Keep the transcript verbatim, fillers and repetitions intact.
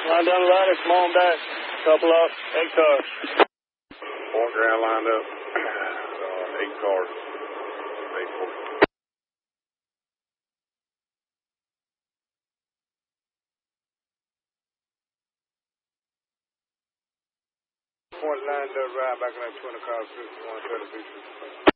Line down the ladder, small and back. Couple up, eight cars. Point ground lined up. uh, eight cars. Eight four. Point lined up right back on that twenty car, fifty-one, thirty-six.